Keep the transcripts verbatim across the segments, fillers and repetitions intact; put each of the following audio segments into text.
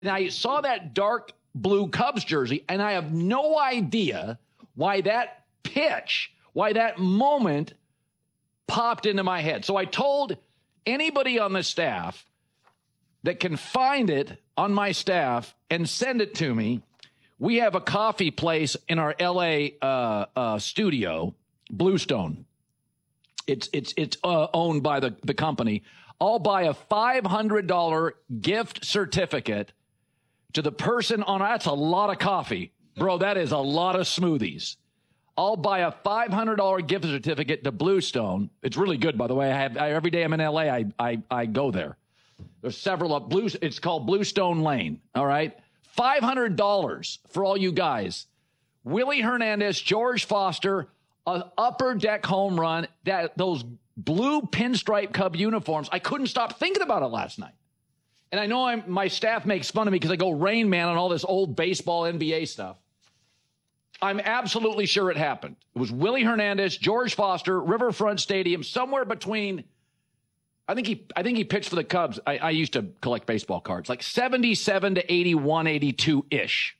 And I saw that dark blue Cubs jersey, and I have no idea why that pitch, why that moment popped into my head. So I told anybody on the staff that can find it on my staff and send it to me. We have a coffee place in our L A uh, uh, studio, Bluestone. It's it's it's uh, owned by the, the company. I'll buy a five hundred dollars gift certificate to the person on, that's a lot of coffee. Bro, that is a lot of smoothies. I'll buy a five hundred dollars gift certificate to Bluestone. It's really good, by the way. I have I, every day I'm in L A, I, I, I go there. There's several of Blue. It's called Bluestone Lane. All right. five hundred dollars for all you guys. Willie Hernandez, George Foster, an upper deck home run, that those blue pinstripe Cub uniforms. I couldn't stop thinking about it last night. And I know I'm, my staff makes fun of me because I go Rain Man on all this old baseball N B A stuff. I'm absolutely sure it happened. It was Willie Hernandez, George Foster, Riverfront Stadium, somewhere between, I think he I think he pitched for the Cubs. I, I used to collect baseball cards, like seventy-seven to eighty-one, eighty-two-ish.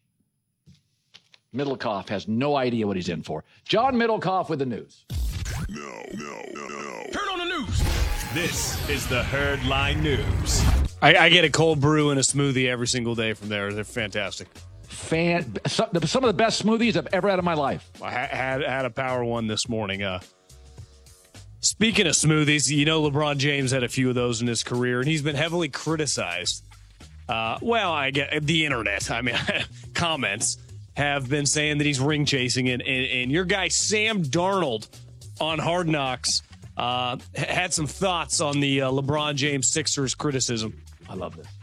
Middlecoff has no idea what he's in for. John Middlecoff with the news. No, no, no, no. Turn on the news. This is the Herd Line News. I, I get a cold brew and a smoothie every single day from there. They're fantastic. Fan, some, some of the best smoothies I've ever had in my life. I had had a power one this morning. Uh, speaking of smoothies, you know LeBron James had a few of those in his career, and he's been heavily criticized. Uh, well, I get the internet. I mean, comments have been saying that he's ring chasing, and, and, and your guy Sam Darnold on Hard Knocks uh, had some thoughts on the uh, LeBron James Sixers criticism. I love this.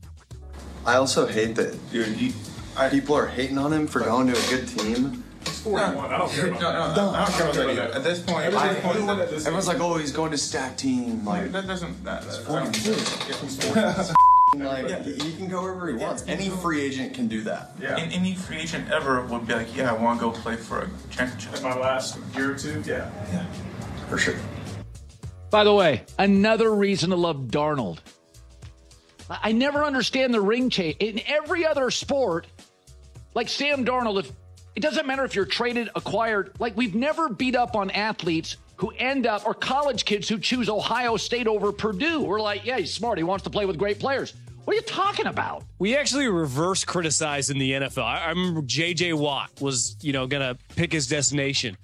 I also hate that dude, you, I, people are hating on him for going to a good team. forty-one. I don't care about that. No, no, I don't care about that. At this point, at I, this point, at this everyone's like, "Oh, he's going to stack team." Like that doesn't. That, that's forty-two. Like yeah. he, he can go wherever he wants. Any free agent can do that. Yeah. And any free agent ever would be like, "Yeah, I want to go play for a championship." In my last year or two, yeah, yeah, for sure. By the way, another reason to love Darnold. I never understand the ring chase. In every other sport, like Sam Darnold, if it doesn't matter if you're traded, acquired, like we've never beat up on athletes who end up, or college kids who choose Ohio State over Purdue. We're like, yeah, he's smart. He wants to play with great players. What are you talking about? We actually reverse criticize in the N F L. I, I remember J J Watt was, you know, going to pick his destination.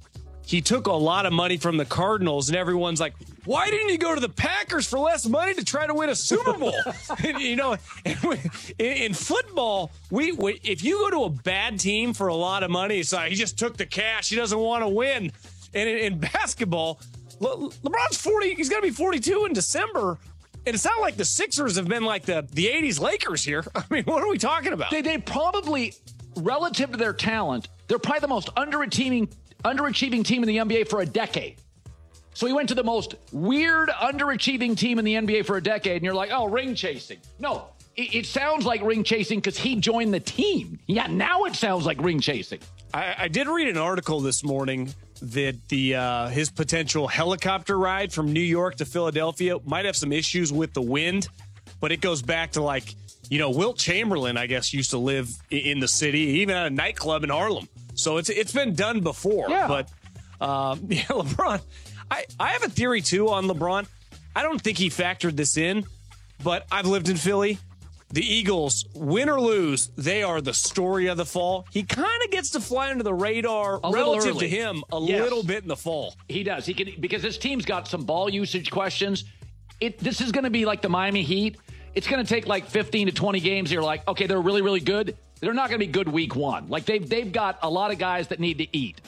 He took a lot of money from the Cardinals, and everyone's like, why didn't he go to the Packers for less money to try to win a Super Bowl? And, you know, in, in football, we, we if you go to a bad team for a lot of money, it's like he just took the cash. He doesn't want to win. And in, in basketball, Le, LeBron's forty. He's going to be forty-two in December. And it's not like the Sixers have been like the, the eighties Lakers here. I mean, what are we talking about? They, they probably, relative to their talent, they're probably the most underachieving underachieving team in the N B A for a decade. So he went to the most weird underachieving team in the N B A for a decade, and you're like, oh, ring chasing. No, it, it sounds like ring chasing because he joined the team. Yeah, now it sounds like ring chasing. I, I did read an article this morning that the uh, his potential helicopter ride from New York to Philadelphia might have some issues with the wind, but it goes back to like, you know, Wilt Chamberlain, I guess, used to live in the city, even at a nightclub in Harlem. So it's it's been done before. Yeah. But um, yeah, LeBron, I, I have a theory, too, on LeBron. I don't think he factored this in, but I've lived in Philly. The Eagles, win or lose, they are the story of the fall. He kind of gets to fly under the radar a relative to him a yes. little bit in the fall. He does. He can because his team's got some ball usage questions. It This is going to be like the Miami Heat. It's going to take like fifteen to twenty games. You're like, okay, they're really, really good. They're not going to be good week one. Like, they've, they've got a lot of guys that need to eat.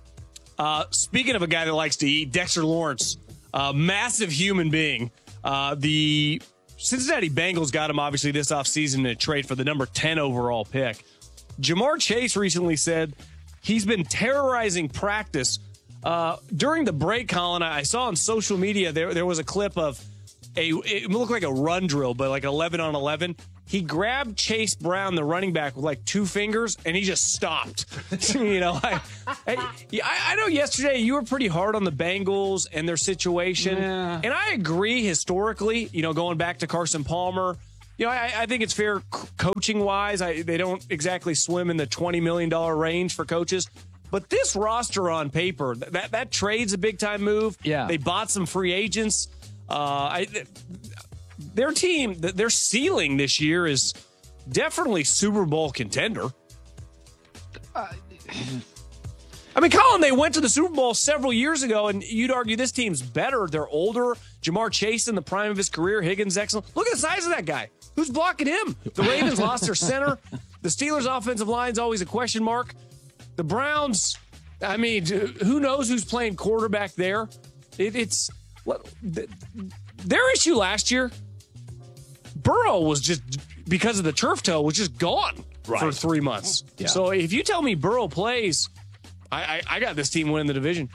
Uh, speaking of a guy that likes to eat, Dexter Lawrence, uh, massive human being. Uh, the Cincinnati Bengals got him, obviously, this offseason in a trade for the number ten overall pick. Jamar Chase recently said he's been terrorizing practice. Uh, during the break, Colin, I saw on social media there, there was a clip of a, it looked like a run drill, but like eleven on eleven. He grabbed Chase Brown, the running back, with like two fingers, and he just stopped. you know, I, I, I know yesterday you were pretty hard on the Bengals and their situation. Yeah. And I agree historically, you know, going back to Carson Palmer, You know, I, I think it's fair c- coaching-wise. I, they don't exactly swim in the twenty million dollars range for coaches. But this roster on paper, that, that trade's a big-time move. Yeah. They bought some free agents. Uh, I, their team, their ceiling this year is definitely Super Bowl contender. Uh, I mean, Colin, they went to the Super Bowl several years ago, and you'd argue this team's better. They're older. Jamar Chase in the prime of his career. Higgins, excellent. Look at the size of that guy. Who's blocking him? The Ravens lost their center. The Steelers' offensive line's always a question mark. The Browns, I mean, who knows who's playing quarterback there? It, it's their issue last year. Burrow was just, because of the turf toe, was just gone right. for three months. Yeah. So if you tell me Burrow plays, I, I, I got this team winning the division.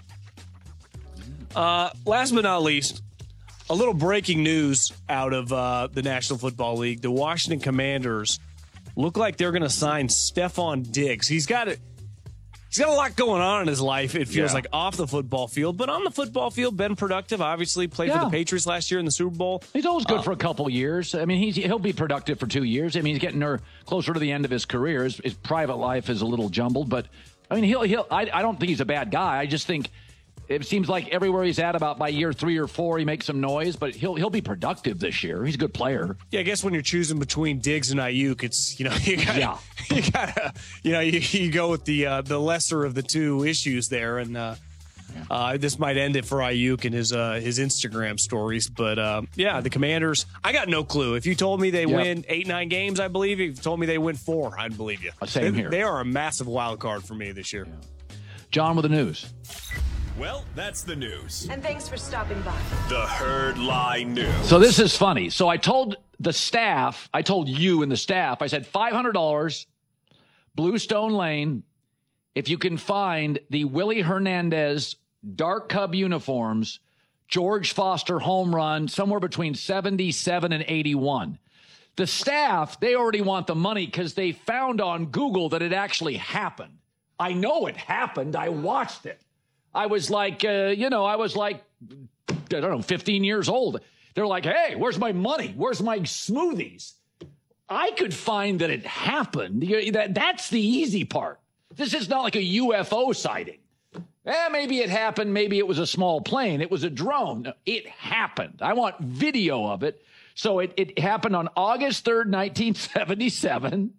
Uh, last but not least, a little breaking news out of uh, the National Football League. The Washington Commanders look like they're going to sign Stephon Diggs. He's got it. He's got a lot going on in his life, it feels yeah. like, off the football field. But on the football field, been productive. Obviously, played yeah. for the Patriots last year in the Super Bowl. He's always good uh, for a couple of years. I mean, he's, he'll be productive for two years. I mean, he's getting closer to the end of his career. His, his private life is a little jumbled. But, I mean, he'll. he'll. I, I don't think he's a bad guy. I just think it seems like everywhere he's at, about by year three or four, he makes some noise. But he'll he'll be productive this year. He's a good player. Yeah, I guess when you're choosing between Diggs and Ayuk, it's, you know, you got yeah. you gotta, you know, you, you go with the uh, the lesser of the two issues there, and uh, yeah. uh, this might end it for Ayuk and his uh, his Instagram stories. But uh, yeah, the Commanders, I got no clue. If you told me they yep. win eight nine games, I believe you. If you told me they win four, I'd believe you. Same they, here. They are a massive wild card for me this year. Yeah. John with the news. Well, that's the news. And thanks for stopping by. The Herd Lie News. So this is funny. So I told the staff, I told you and the staff, I said five hundred dollars, Bluestone Lane, if you can find the Willie Hernandez Dark Cub uniforms, George Foster home run, somewhere between seventy-seven and eighty-one. The staff, they already want the money because they found on Google that it actually happened. I know it happened. I watched it. I was like, uh, you know, I was like, I don't know, fifteen years old. They're like, hey, where's my money? Where's my smoothies? I could find that it happened. That, that's the easy part. This is not like a U F O sighting. Eh, maybe it happened. Maybe it was a small plane. It was a drone. No, it happened. I want video of it. So it, it happened on August third, nineteen seventy-seven.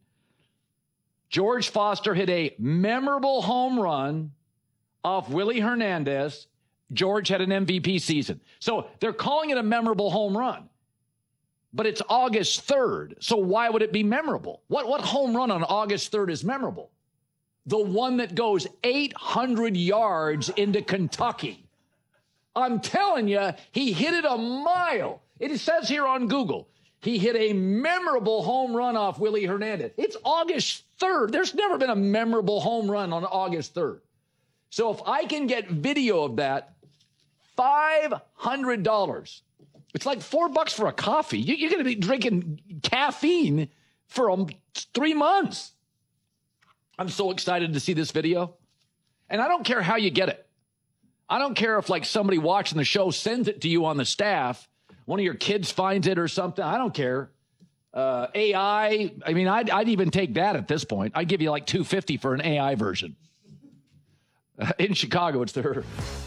George Foster hit a memorable home run off Willie Hernandez. George had an M V P season. So they're calling it a memorable home run. But it's August third. So why would it be memorable? What, what home run on August third is memorable? The one that goes eight hundred yards into Kentucky. I'm telling you, he hit it a mile. It says here on Google, he hit a memorable home run off Willie Hernandez. It's August third. There's never been a memorable home run on August third. So if I can get video of that, five hundred dollars. It's like four bucks for a coffee. You're going to be drinking caffeine for um, three months. I'm so excited to see this video. And I don't care how you get it. I don't care if like somebody watching the show sends it to you on the staff. One of your kids finds it or something. I don't care. Uh, A I. I mean, I'd, I'd even take that at this point. I'd give you like two hundred fifty dollars for an A I version. Uh, in Chicago, it's their...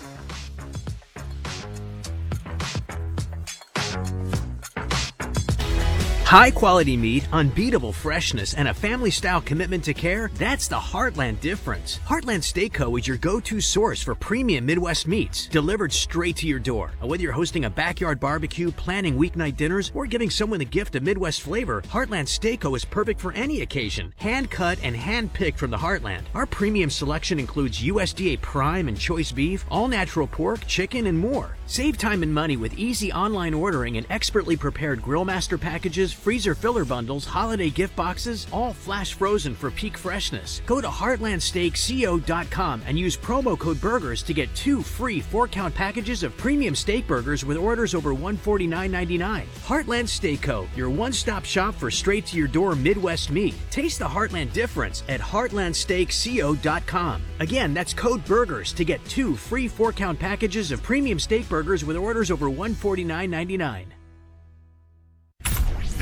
High-quality meat, unbeatable freshness, and a family-style commitment to care, that's the Heartland difference. Heartland Steak Co. is your go-to source for premium Midwest meats, delivered straight to your door. Whether you're hosting a backyard barbecue, planning weeknight dinners, or giving someone the gift of Midwest flavor, Heartland Steak Co. is perfect for any occasion. Hand-cut and hand-picked from the Heartland. Our premium selection includes U S D A prime and choice beef, all-natural pork, chicken, and more. Save time and money with easy online ordering and expertly prepared Grillmaster packages, freezer filler bundles, holiday gift boxes, all flash frozen for peak freshness. Go to heartland steak co dot com and use promo code BURGERS to get two free four-count packages of premium steak burgers with orders over one hundred forty-nine ninety-nine. Heartland Steak Co., your one-stop shop for straight-to-your-door Midwest meat. Taste the Heartland difference at heartland steak co dot com. Again, that's code BURGERS to get two free four-count packages of premium steak burgers with orders over one hundred forty-nine ninety-nine.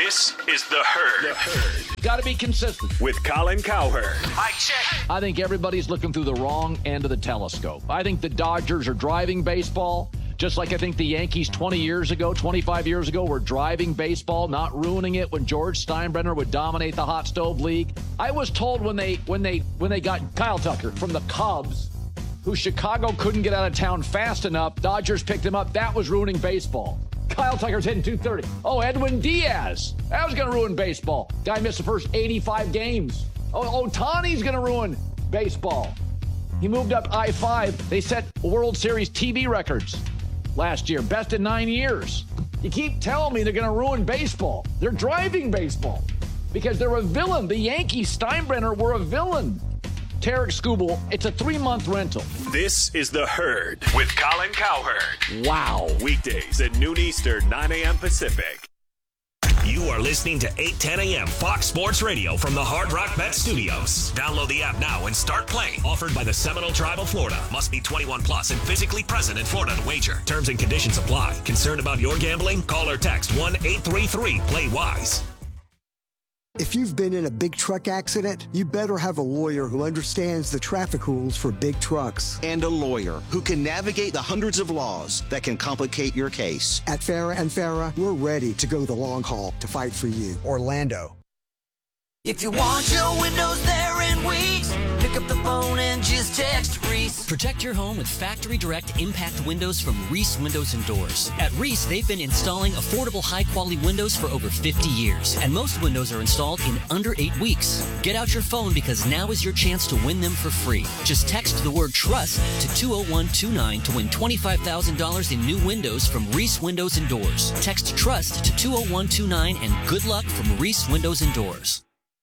This is The Herd. The Herd. Got to be consistent. With Colin Cowherd. I check. I think everybody's looking through the wrong end of the telescope. I think the Dodgers are driving baseball, just like I think the Yankees twenty years ago, twenty-five years ago were driving baseball, not ruining it when George Steinbrenner would dominate the hot stove league. I was told when they when they when they got Kyle Tucker from the Cubs, who Chicago couldn't get out of town fast enough, Dodgers picked him up. That was ruining baseball. Kyle Tucker's hitting two thirty. Oh, Edwin Diaz. That was going to ruin baseball. Guy missed the first eighty-five games. Oh, Ohtani's going to ruin baseball. He moved up I five. They set World Series T V records last year. Best in nine years. You keep telling me they're going to ruin baseball. They're driving baseball because they're a villain. The Yankees, Steinbrenner, were a villain. Tarek Skubal, it's a three-month rental. This is The Herd with Colin Cowherd. Wow. Weekdays at noon Eastern, nine a.m. Pacific. You are listening to eight ten a.m. Fox Sports Radio from the Hard Rock Bet Studios. Download the app now and start playing. Offered by the Seminole Tribe of Florida. Must be twenty-one plus and physically present in Florida to wager. Terms and conditions apply. Concerned about your gambling? Call or text one eight three three play wise. If you've been in a big truck accident, you better have a lawyer who understands the traffic rules for big trucks. And a lawyer who can navigate the hundreds of laws that can complicate your case. At Farah and Farah, we're ready to go the long haul to fight for you. Orlando. If you want your windows there in weeks, pick up the phone and just text Reese. Protect your home with Factory Direct Impact Windows from Reese Windows and Doors. At Reese, they've been installing affordable, high-quality windows for over fifty years, and most windows are installed in under eight weeks. Get out your phone because now is your chance to win them for free. Just text the word TRUST to two oh one two nine to win twenty-five thousand dollars in new windows from Reese Windows and Doors. Text TRUST to two oh one two nine and good luck from Reese Windows and Doors.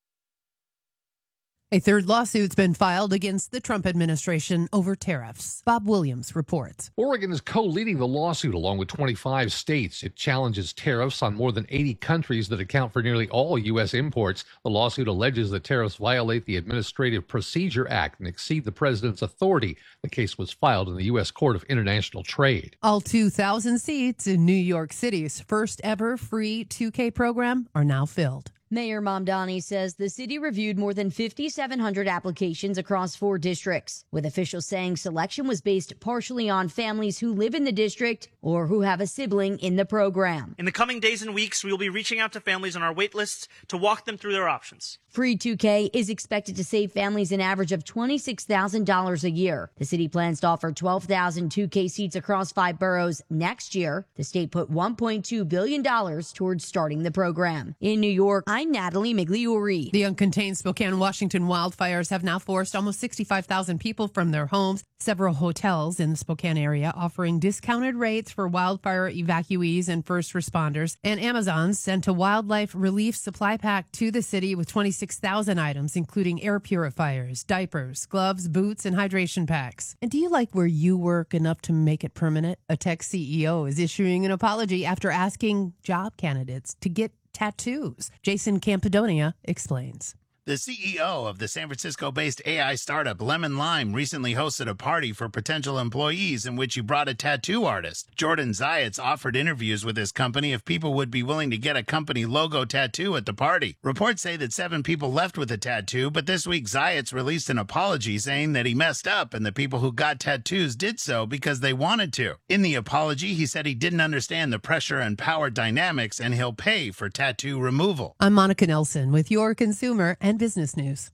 A third lawsuit's been filed against the Trump administration over tariffs. Bob Williams reports. Oregon is co-leading the lawsuit along with twenty-five states. It challenges tariffs on more than eighty countries that account for nearly all U S imports. The lawsuit alleges that tariffs violate the Administrative Procedure Act and exceed the president's authority. The case was filed in the U S Court of International Trade. All two thousand seats in New York City's first ever free two K program are now filled. Mayor Mamdani says the city reviewed more than fifty-seven hundred applications across four districts, with officials saying selection was based partially on families who live in the district or who have a sibling in the program. In the coming days and weeks, we will be reaching out to families on our wait lists to walk them through their options. Free two K is expected to save families an average of twenty-six thousand dollars a year. The city plans to offer twelve thousand two K seats across five boroughs next year. The state put one point two billion dollars towards starting the program. In New York, I'm Natalie Migliori. The uncontained Spokane, Washington wildfires have now forced almost sixty-five thousand people from their homes. Several hotels in the Spokane area offering discounted rates for wildfire evacuees and first responders. And Amazon sent a wildlife relief supply pack to the city with twenty-six thousand items, including air purifiers, diapers, gloves, boots, and hydration packs. And do you like where you work enough to make it permanent? A tech C E O is issuing an apology after asking job candidates to get tattoos. Jason Campidonia explains. The C E O of the San Francisco-based A I startup Lemon Lime recently hosted a party for potential employees in which he brought a tattoo artist. Jordan Zayats offered interviews with his company if people would be willing to get a company logo tattoo at the party. Reports say that seven people left with a tattoo, but this week Zayats released an apology saying that he messed up and the people who got tattoos did so because they wanted to. In the apology, he said he didn't understand the pressure and power dynamics and he'll pay for tattoo removal. I'm Monica Nelson with your consumer and business news.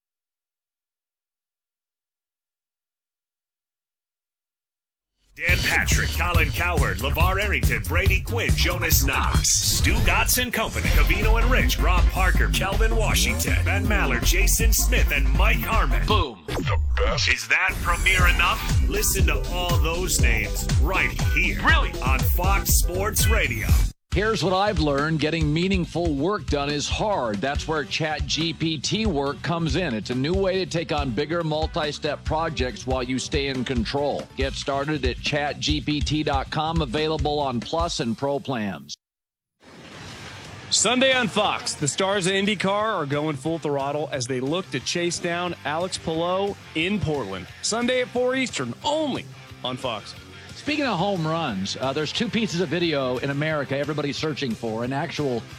Dan Patrick, Colin Cowherd, LeVar Arrington, Brady Quinn, Jonas Knox, Stu Gotts and Company, Cavino and Rich, Rob Parker, Kelvin Washington, Ben Maller, Jason Smith, and Mike Harmon. Boom. The best. Is that premiere enough? Listen to all those names right here. Really? On Fox Sports Radio. Here's what I've learned. Getting meaningful work done is hard. That's where Chat G P T work comes in. It's a new way to take on bigger multi-step projects while you stay in control. Get started at chat G P T dot com, available on Plus and Pro plans. Sunday on Fox, the stars of IndyCar are going full throttle as they look to chase down Alex Palou in Portland. Sunday at four Eastern, only on Fox. Speaking of home runs, uh, there's two pieces of video in America everybody's searching for, an actual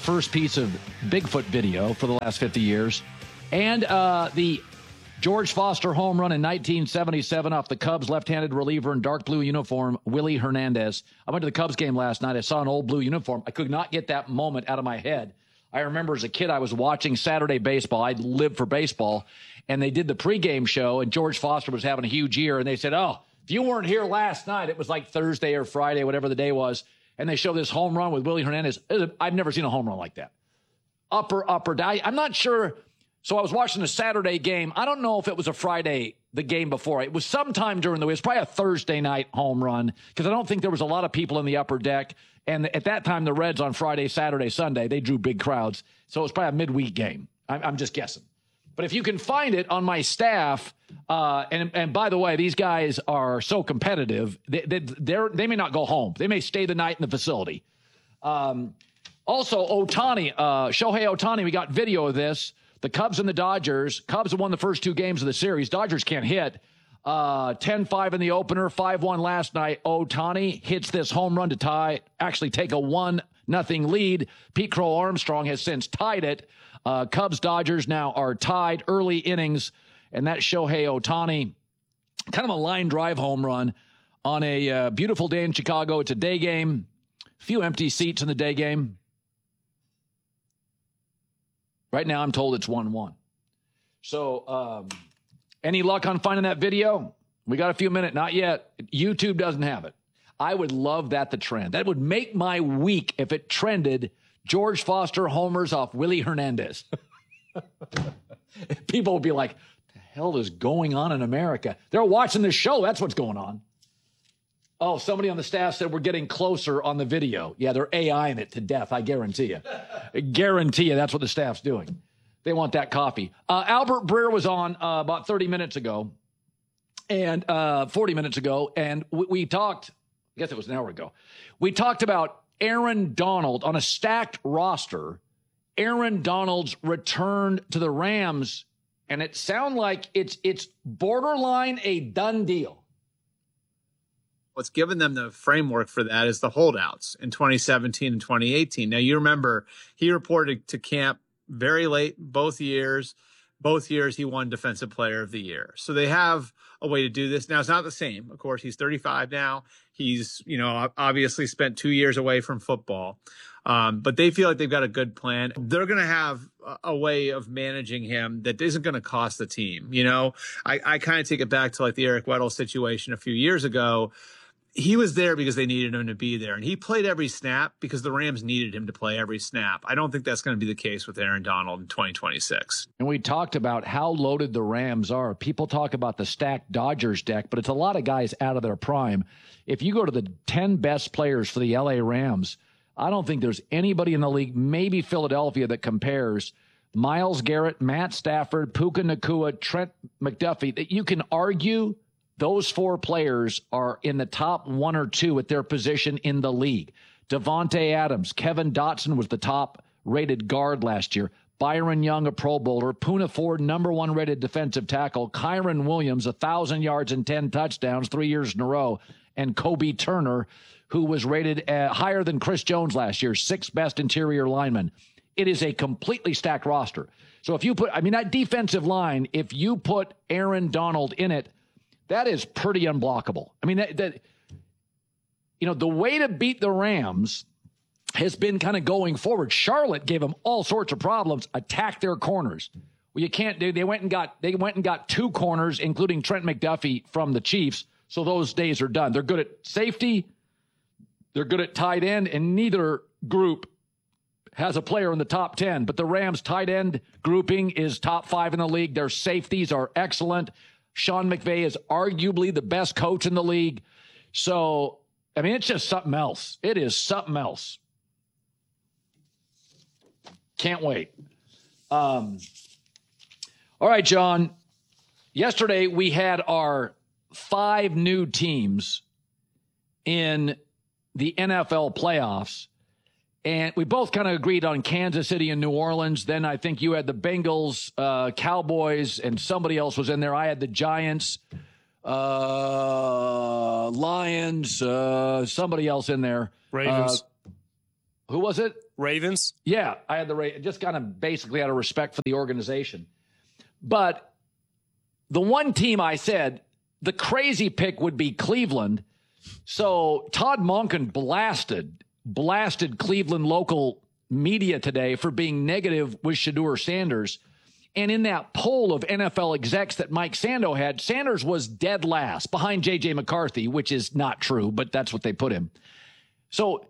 first piece of Bigfoot video for the last fifty years. And uh, the George Foster home run in nineteen seventy-seven off the Cubs left-handed reliever in dark blue uniform, Willie Hernandez. I went to the Cubs game last night. I saw an old blue uniform. I could not get that moment out of my head. I remember as a kid, I was watching Saturday baseball. I lived for baseball. And they did the pregame show, and George Foster was having a huge year. And they said, oh, if you weren't here last night, it was like Thursday or Friday, whatever the day was. And they show this home run with Willie Hernandez. I've never seen a home run like that. Upper, upper. I, I'm not sure. So I was watching the Saturday game. I don't know if it was a Friday, the game before. It was sometime during the week. It was probably a Thursday night home run because I don't think there was a lot of people in the upper deck. And at that time, the Reds on Friday, Saturday, Sunday, they drew big crowds. So it was probably a midweek game. I'm, I'm just guessing. But if you can find it on my staff, uh, and and by the way, these guys are so competitive, they, they, they're, they may not go home. They may stay the night in the facility. Um, also, Ohtani, uh, Shohei Ohtani, we got video of this. The Cubs and the Dodgers. Cubs have won the first two games of the series. Dodgers can't hit. Uh, ten five in the opener, five one last night. Ohtani hits this home run to tie, actually take a one nothing lead. Pete Crow Armstrong has since tied it. Uh, Cubs Dodgers now are tied early innings, and that's Shohei Ohtani. Kind of a line drive home run on a uh, beautiful day in Chicago. It's a day game. A few empty seats in the day game. Right now, I'm told it's one one. So, um, any luck on finding that video? We got a few minutes. Not yet. YouTube doesn't have it. I would love that to trend. That would make my week if it trended George Foster homers off Willie Hernandez. People would be like, what the hell is going on in America? They're watching this show. That's what's going on. Oh, somebody on the staff said we're getting closer on the video. Yeah, they're AIing it to death. I guarantee you. I guarantee you that's what the staff's doing. They want that coffee. Uh, Albert Breer was on uh, about thirty minutes ago and uh, forty minutes ago, and we, we talked, I guess it was an hour ago. We talked about Aaron Donald on a stacked roster. Aaron Donald's return to the Rams, and it sounds like it's it's borderline a done deal. What's given them the framework for that is the holdouts in twenty seventeen and twenty eighteen. Now, you remember he reported to camp very late both years. Both years he won Defensive Player of the Year. So they have a way to do this. Now, it's not the same. Of course, he's thirty-five now. He's, you know, obviously spent two years away from football. Um, but they feel like they've got a good plan. They're going to have a, a way of managing him that isn't going to cost the team. You know, I, I kind of take it back to like the Eric Weddle situation a few years ago. He was there because they needed him to be there, and he played every snap because the Rams needed him to play every snap. I don't think that's going to be the case with Aaron Donald in twenty twenty-six. And we talked about how loaded the Rams are. People talk about the stacked Dodgers deck, but it's a lot of guys out of their prime. If you go to the ten best players for the L A Rams, I don't think there's anybody in the league, maybe Philadelphia, that compares Myles Garrett, Matt Stafford, Puka Nacua, Trent McDuffie, that you can argue those four players are in the top one or two at their position in the league. Devontae Adams, Kevin Dotson was the top-rated guard last year. Byron Young, a Pro Bowler. Poona Ford, number one rated defensive tackle. Kyron Williams, one thousand yards and ten touchdowns three years in a row. And Kobe Turner, who was rated uh, higher than Chris Jones last year, sixth best interior lineman. It is a completely stacked roster. So if you put, I mean, that defensive line, if you put Aaron Donald in it, that is pretty unblockable. I mean, that, that you know, the way to beat the Rams has been kind of going forward. Charlotte gave them all sorts of problems, attacked their corners. Well, you can't do. They went and got they went and got two corners, including Trent McDuffie from the Chiefs. So those days are done. They're good at safety. They're good at tight end, and neither group has a player in the top ten. But the Rams' tight end grouping is top five in the league. Their safeties are excellent. Sean McVay is arguably the best coach in the league. So, I mean, it's just something else. It is something else. Can't wait. Um, all right, John. Yesterday, we had our five new teams in the N F L playoffs. And we both kind of agreed on Kansas City and New Orleans. Then I think you had the Bengals, uh, Cowboys, and somebody else was in there. I had the Giants, uh, Lions, uh, somebody else in there. Ravens. Uh, who was it? Ravens? Yeah, I had the Ravens, just kind of basically out of respect for the organization. But the one team I said, the crazy pick would be Cleveland. So Todd Monken blasted, blasted Cleveland local media today for being negative with Shedeur Sanders. And in that poll of N F L execs that Mike Sando had, Sanders was dead last behind J J McCarthy, which is not true, but that's what they put him. So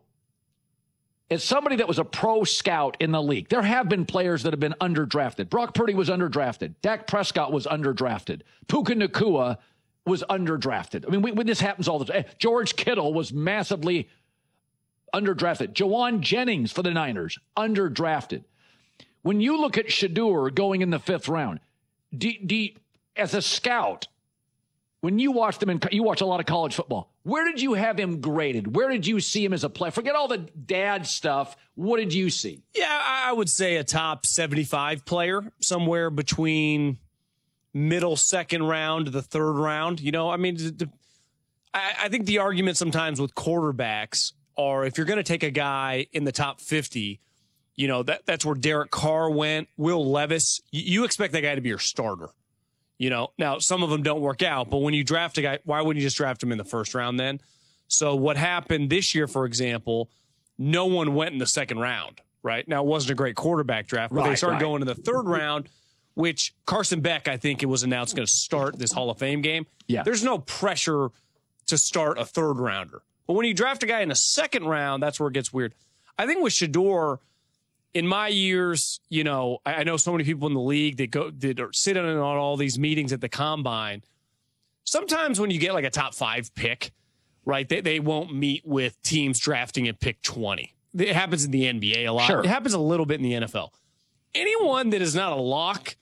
as somebody that was a pro scout in the league, there have been players that have been underdrafted. Brock Purdy was underdrafted. Dak Prescott was underdrafted. Puka Nacua was underdrafted. I mean, we, when this happens all the time. George Kittle was massively underdrafted. Jawan Jennings for the Niners, underdrafted. When you look at Shedeur going in the fifth round, do, do, as a scout, when you watch them in, you watch a lot of college football, where did you have him graded? Where did you see him as a player? Forget all the dad stuff. What did you see? Yeah, I would say a top seventy-five player, somewhere between middle second round to the third round. You know, I mean, the, I, I think the argument sometimes with quarterbacks are if you're going to take a guy in the top fifty, you know, that that's where Derek Carr went, Will Levis. You, you expect that guy to be your starter. You know, now some of them don't work out, but when you draft a guy, why wouldn't you just draft him in the first round then? So what happened this year, for example, no one went in the second round, right? Now, it wasn't a great quarterback draft, but right, they started right. going in the third round, which Carson Beck, I think it was announced, going to start this Hall of Fame game. Yeah. There's no pressure to start a third rounder. But when you draft a guy in a second round, that's where it gets weird. I think with Shedeur, in my years, you know, I know so many people in the league that go that are sitting on all these meetings at the combine. Sometimes when you get like a top five pick, right, they, they won't meet with teams drafting at pick twenty. It happens in the N B A a lot. Sure. It happens a little bit in the N F L. Anyone that is not a lock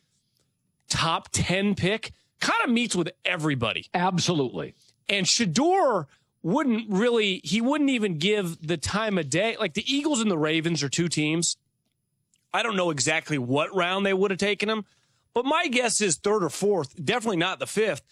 top ten pick kind of meets with everybody. Absolutely. And Shedeur wouldn't really, he wouldn't even give the time of day. Like the Eagles and the Ravens are two teams. I don't know exactly what round they would have taken him, but my guess is third or fourth, definitely not the fifth.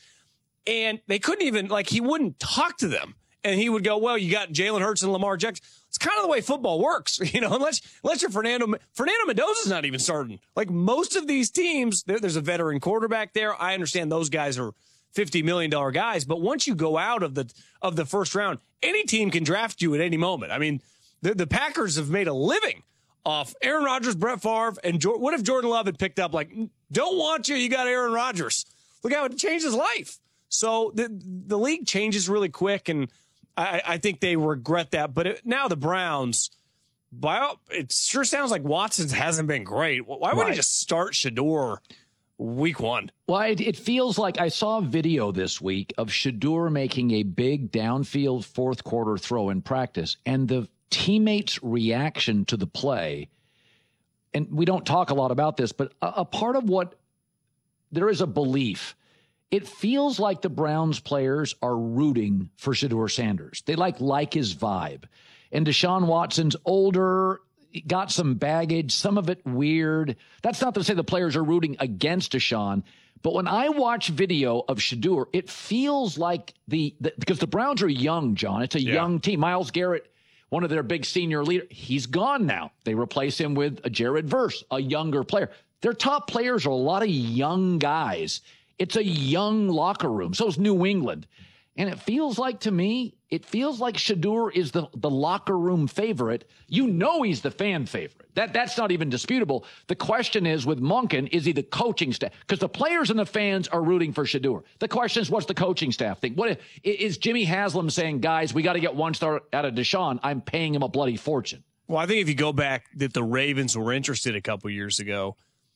And they couldn't even, like, he wouldn't talk to them. And he would go, well, you got Jalen Hurts and Lamar Jackson. It's kind of the way football works, you know, unless, unless you're Fernando. Fernando Mendoza's not even starting. Like most of these teams, there, there's a veteran quarterback there. I understand those guys are fifty million dollars guys, but once you go out of the of the first round, any team can draft you at any moment. I mean, the, the Packers have made a living off Aaron Rodgers, Brett Favre, and jo- what if Jordan Love had picked up, like, don't want you, you got Aaron Rodgers. Look how it changed his life. So the the league changes really quick, and I, I think they regret that. But it, now the Browns, by, it sure sounds like Watson hasn't been great. Why wouldn't Right. he just start Shedeur week one? Well, it, it feels like I saw a video this week of Shedeur making a big downfield fourth quarter throw in practice, and the teammates' reaction to the play, and we don't talk a lot about this, but a, a part of what, there is a belief. It feels like the Browns players are rooting for Shedeur Sanders. They like like his vibe. And Deshaun Watson's older, got some baggage, some of it weird. That's not to say the players are rooting against Deshaun, but when I watch video of Shedeur, it feels like the, the because the Browns are young, John. It's a Yeah. young team. Myles Garrett, one of their big senior leaders, he's gone now. They replace him with a Jared Verse, a younger player. Their top players are a lot of young guys. It's a young locker room. So is New England. And it feels like, to me, it feels like Shedeur is the, the locker room favorite. You know he's the fan favorite. That That's not even disputable. The question is, with Monken, is he the coaching staff? Because the players and the fans are rooting for Shedeur. The question is, what's the coaching staff think? What is Jimmy Haslam saying, guys, we got to get one star out of Deshaun. I'm paying him a bloody fortune. Well, I think if you go back that the Ravens were interested a couple years ago,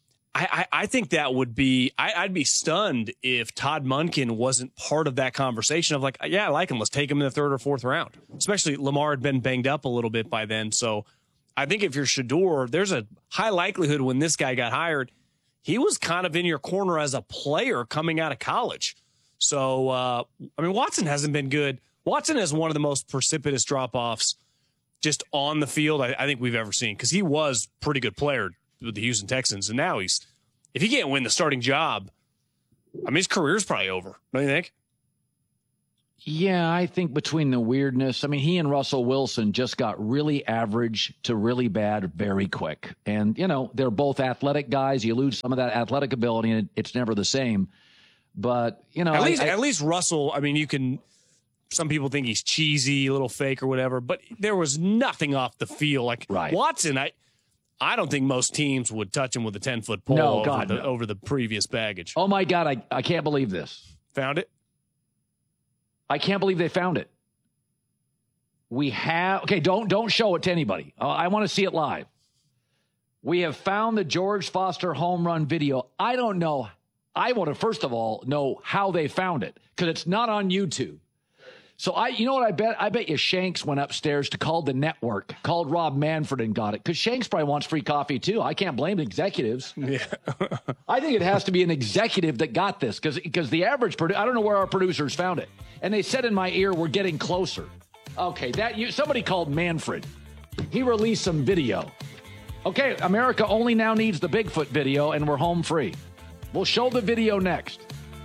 I, I, I think that would be, I, I'd be stunned if Todd Monken wasn't part of that conversation of like, yeah, I like him. Let's take him in the third or fourth round. Especially Lamar had been banged up a little bit by then. So I think if you're Shedeur, there's a high likelihood when this guy got hired, he was kind of in your corner as a player coming out of college. So, uh, I mean, Watson hasn't been good. Watson has one of the most precipitous drop-offs just on the field I, I think we've ever seen, because he was a pretty good player with the Houston Texans, and now he's, if he can't win the starting job, I mean, his career's probably over, don't you think? Yeah, I think between the weirdness, I mean, he and Russell Wilson just got really average to really bad very quick. And, you know, they're both athletic guys. You lose some of that athletic ability, and it's never the same. But, you know, at I, least I, at least Russell, I mean, you can, some people think he's cheesy, a little fake or whatever, but there was nothing off the field. Like right. Watson, I I don't think most teams would touch him with a ten-foot pole no, over, God, the, no. over the previous baggage. Oh, my God, I, I can't believe this. Found it? I can't believe they found it. We have, okay, don't don't show it to anybody. Uh, I want to see it live. We have found the George Foster home run video. I don't know. I want to, first of all, know how they found it because it's not on YouTube. So I, you know what I bet? I bet you Shanks went upstairs to call the network, called Rob Manfred and got it because Shanks probably wants free coffee too. I can't blame the executives. Yeah. I think it has to be an executive that got this because because the average, produ- I don't know where our producers found it. And they said in my ear, we're getting closer. Okay, that you somebody called Manfred. He released some video. Okay, America only now needs the Bigfoot video and we're home free. We'll show the video next.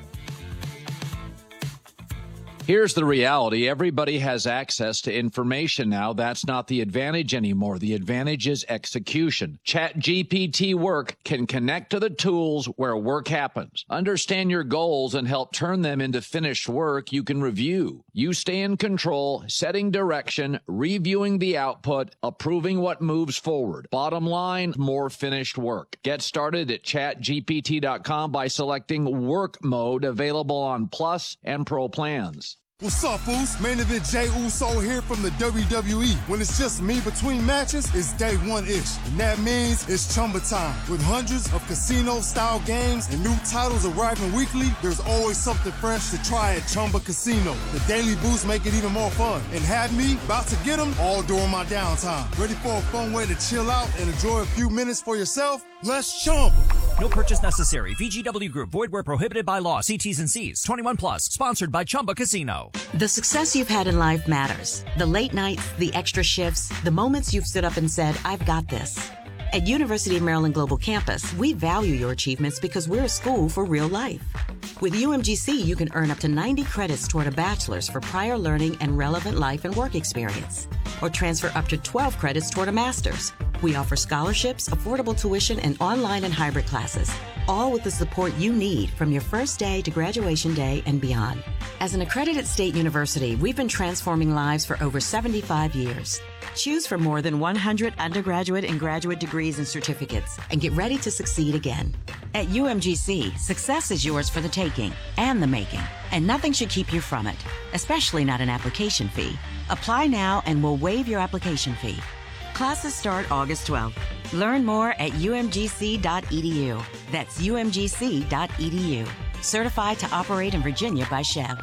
Here's the reality. Everybody has access to information now. That's not the advantage anymore. The advantage is execution. ChatGPT Work can connect to the tools where work happens. Understand your goals and help turn them into finished work you can review. You stay in control, setting direction, reviewing the output, approving what moves forward. Bottom line, more finished work. Get started at chat G P T dot com by selecting Work Mode, available on Plus and Pro plans. What's up, fools? Main event Jey Uso here from the W W E. When it's just me between matches, it's day one-ish. And that means it's Chumba time. With hundreds of casino-style games and new titles arriving weekly, there's always something fresh to try at Chumba Casino. The daily boosts make it even more fun. And have me about to get them all during my downtime. Ready for a fun way to chill out and enjoy a few minutes for yourself? Let's Chumba. No purchase necessary. V G W Group. Void where prohibited by law. See T's and C's. twenty-one plus. Sponsored by Chumba Casino. The success you've had in life matters. The late nights, the extra shifts, the moments you've stood up and said, I've got this. At University of Maryland Global Campus, we value your achievements because we're a school for real life. With U M G C, you can earn up to ninety credits toward a bachelor's for prior learning and relevant life and work experience, or transfer up to twelve credits toward a master's. We offer scholarships, affordable tuition, and online and hybrid classes, all with the support you need from your first day to graduation day and beyond. As an accredited state university, we've been transforming lives for over seventy-five years. Choose from more than one hundred undergraduate and graduate degrees and certificates, and get ready to succeed again. At U M G C, success is yours for the taking and the making, and nothing should keep you from it, especially not an application fee. Apply now and we'll waive your application fee. Classes start August twelfth. Learn more at U M G C dot E D U. That's U M G C dot E D U. Certified to operate in Virginia by Chev.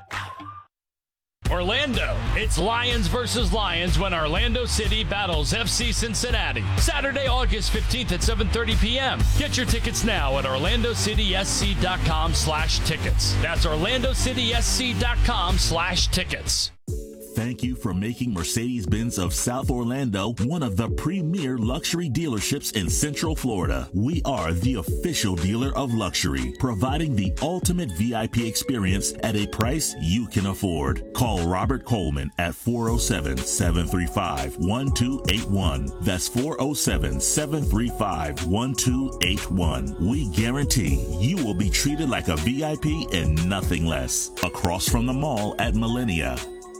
Orlando, it's Lions versus Lions when Orlando City battles F C Cincinnati. Saturday, August fifteenth at seven thirty p.m. Get your tickets now at orlando city s c dot com slash tickets. That's orlando city s c dot com slash tickets. Thank you for making Mercedes-Benz of South Orlando one of the premier luxury dealerships in Central Florida. We are the official dealer of luxury, providing the ultimate V I P experience at a price you can afford. Call Robert Coleman at four oh seven, seven three five, one two eight one. That's four oh seven, seven three five, one two eight one. We guarantee you will be treated like a V I P and nothing less. Across from the mall at Millennia.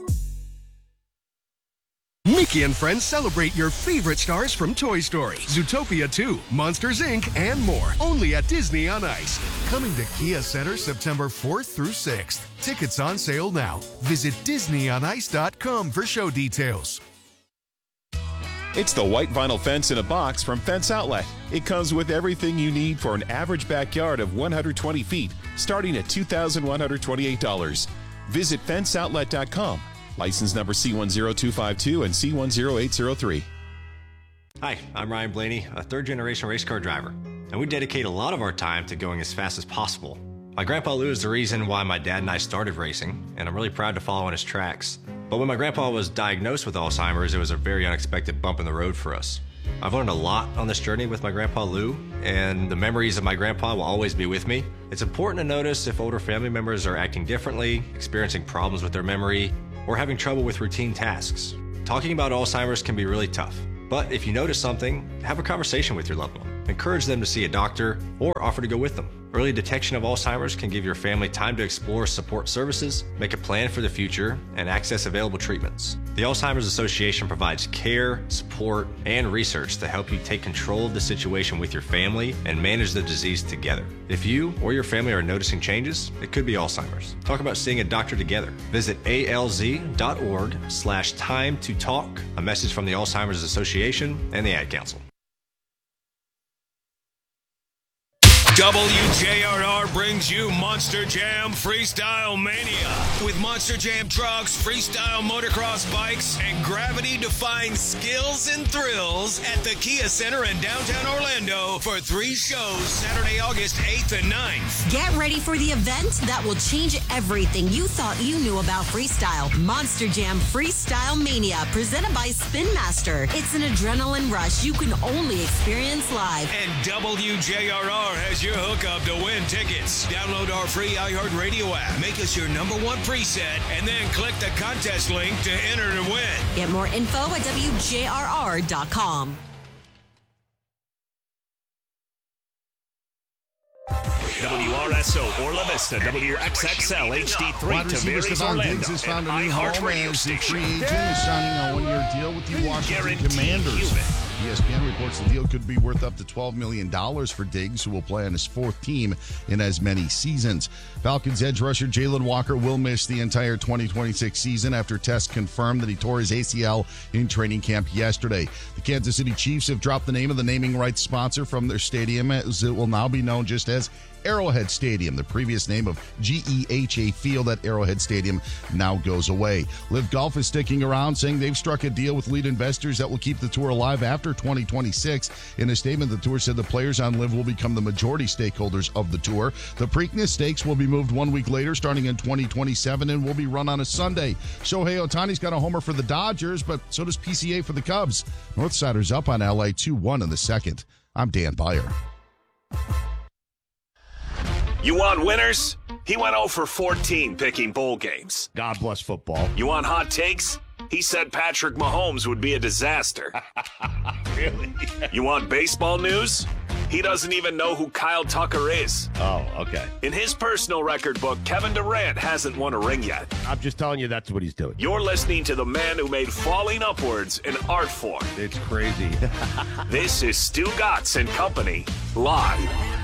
Mickey and Friends celebrate your favorite stars from Toy Story, Zootopia two, Monsters, Incorporated, and more. Only at Disney on Ice. Coming to Kia Center September fourth through sixth. Tickets on sale now. Visit disney on ice dot com for show details. It's the white vinyl fence in a box from Fence Outlet. It comes with everything you need for an average backyard of one hundred twenty feet, starting at two thousand one hundred twenty-eight dollars. Visit fence outlet dot com. License number C one zero two five two and C one zero eight zero three. Hi, I'm Ryan Blaney, a third-generation race car driver, and we dedicate a lot of our time to going as fast as possible. My grandpa Lou is the reason why my dad and I started racing, and I'm really proud to follow in his tracks. But when my grandpa was diagnosed with Alzheimer's, it was a very unexpected bump in the road for us. I've learned a lot on this journey with my grandpa Lou, and the memories of my grandpa will always be with me. It's important to notice if older family members are acting differently, experiencing problems with their memory, or having trouble with routine tasks. Talking about Alzheimer's can be really tough, but if you notice something, have a conversation with your loved one. Encourage them to see a doctor or offer to go with them. Early detection of Alzheimer's can give your family time to explore support services, make a plan for the future, and access available treatments. The Alzheimer's Association provides care, support, and research to help you take control of the situation with your family and manage the disease together. If you or your family are noticing changes, it could be Alzheimer's. Talk about seeing a doctor together. Visit alz.org slash time to talk. A message from the Alzheimer's Association and the Ad Council. W J R R brings you Monster Jam Freestyle Mania. With Monster Jam trucks, freestyle motocross bikes, and gravity-defying skills and thrills at the Kia Center in downtown Orlando for three shows Saturday, August eighth and ninth. Get ready for the event that will change everything you thought you knew about freestyle. Monster Jam Freestyle Mania, presented by Spin Master. It's an adrenaline rush you can only experience live. And W J R R has your hookup to win tickets. Download our free iHeartRadio app. Make us your number one preset, and then click the contest link to enter to win. Get more info at W J R R dot com. W R S O Orla Vista, W X X L H D three Wide receiver Tavares Stephon Orlando, Diggs has found a new iHeart home Radio as the station. free agent is signing a one-year deal with the Washington Guaranteed Commanders. human. E S P N reports the deal could be worth up to twelve million dollars for Diggs, who will play on his fourth team in as many seasons. Falcons edge rusher Jalen Walker will miss the entire twenty twenty-six season after tests confirmed that he tore his A C L in training camp yesterday. The Kansas City Chiefs have dropped the name of the naming rights sponsor from their stadium, as it will now be known just as Arrowhead Stadium. The previous name of G E H A Field at Arrowhead Stadium now goes away. Live Golf is sticking around, saying they've struck a deal with lead investors that will keep the tour alive after twenty twenty-six. In a statement, the tour said the players on Live will become the majority stakeholders of the tour. The Preakness Stakes will be moved one week later, starting in twenty twenty-seven, and will be run on a Sunday. Shohei Ohtani's got a homer for the Dodgers, but so does P C A for the Cubs. Northsiders up on L A two one in the second. I'm Dan Beyer. You want winners? He went oh for fourteen picking bowl games. God bless football. You want hot takes? He said Patrick Mahomes would be a disaster. Really? You want baseball news? He doesn't even know who Kyle Tucker is. Oh, okay. In his personal record book, Kevin Durant hasn't won a ring yet. I'm just telling you that's what he's doing. You're listening to the man who made falling upwards an art form. It's crazy. This is Stu Gatz and Company, live.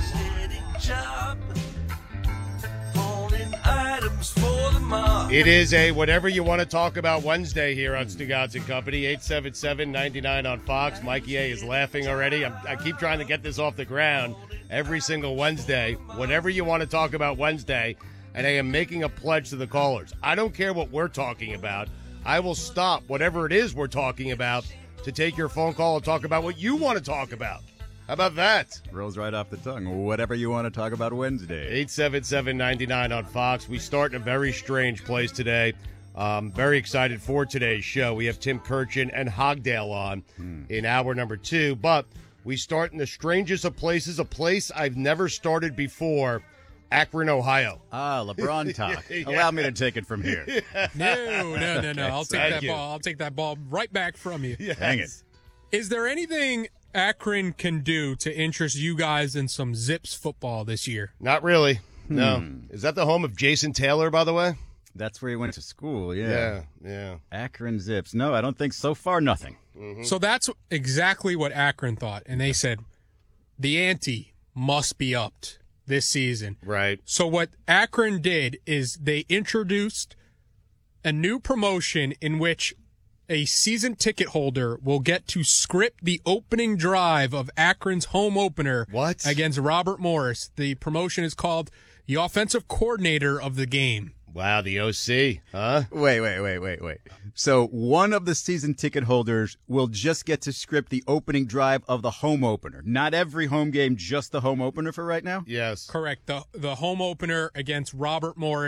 It is a whatever you want to talk about Wednesday here on Stu Gatz and Company. eight seven seven, nine nine on Fox. Mikey A is laughing already. I'm, I keep trying to get this off the ground every single Wednesday. Whatever you want to talk about Wednesday, and I am making a pledge to the callers. I don't care what we're talking about. I will stop whatever it is we're talking about to take your phone call and talk about what you want to talk about. How about that? Rolls right off the tongue. Whatever you want to talk about Wednesday. eight seven seven, nine nine on Fox. We start in a very strange place today. Um, very excited for today's show. We have Tim Kirchin and Hogdale on hmm. in hour number two. But we start in the strangest of places, a place I've never started before, Akron, Ohio. Ah, LeBron talk. Yeah. Allow me to take it from here. No, no, no, no. I'll take Thank that you. ball. I'll take that ball right back from you. Yes. Dang it. Is there anything Akron can do to interest you guys in some Zips football this year? Not really. No. Hmm. Is that the home of Jason Taylor, by the way? That's where he went to school, yeah. Yeah, yeah. Akron Zips. No, I don't think so far nothing. Mm-hmm. So that's exactly what Akron thought. And they said, the ante must be upped this season. Right. So what Akron did is they introduced a new promotion in which a season ticket holder will get to script the opening drive of Akron's home opener what? against Robert Morris. The promotion is called the offensive coordinator of the game. Wow, the O C, huh? Wait, wait, wait, wait, wait. So one of the season ticket holders will just get to script the opening drive of the home opener. Not every home game, just the home opener for right now? Yes. Correct. The the home opener against Robert Morris